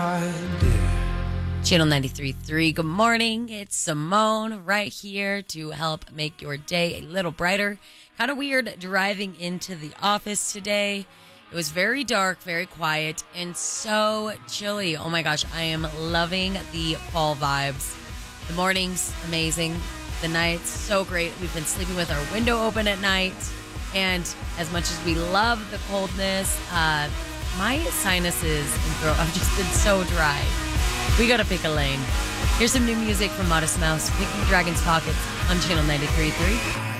Channel 93.3. Good morning. It's Simone right here to help make your day a little brighter. Kind of weird driving into the office today. It was very dark, very quiet, and so chilly. Oh my gosh, I am loving the fall vibes. The morning's amazing. The night's so great. We've been sleeping with our window open at night. And as much as we love the coldness, my sinuses and throat have just been so dry. We gotta pick a lane. Here's some new music from Modest Mouse, Picking Dragon's Pockets on Channel 93.3.